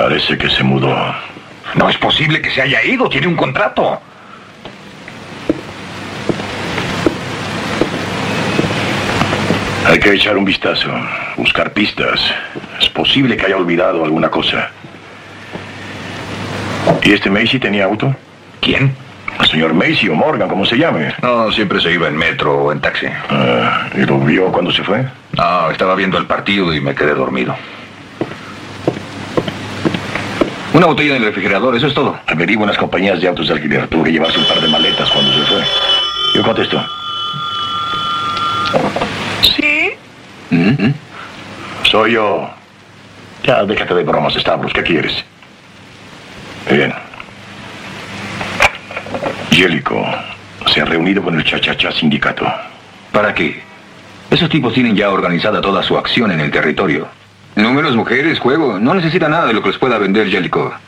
Parece que se mudó. No es posible que se haya ido. Tiene un contrato. Hay que echar un vistazo, buscar pistas. Es posible que haya olvidado alguna cosa. ¿Y este Macy tenía auto? ¿Quién? El señor Macy o Morgan, como se llame. No, siempre se iba en metro o en taxi. ¿Y lo vio cuando se fue? No, estaba viendo el partido y me quedé dormido. Una botella en el refrigerador, eso es todo. Averigua unas compañías de autos de alquiler. Tuvo que llevarse un par de maletas cuando se fue. Yo contesto. ¿Sí? Soy yo. Ya, déjate de bromas, Stavros. ¿Qué quieres? Bien. Jellicoe se ha reunido con el Cha-Cha-Cha sindicato. ¿Para qué? Esos tipos tienen ya organizada toda su acción en el territorio. Números, mujeres, juego. No necesita nada de lo que les pueda vender Jellicoe.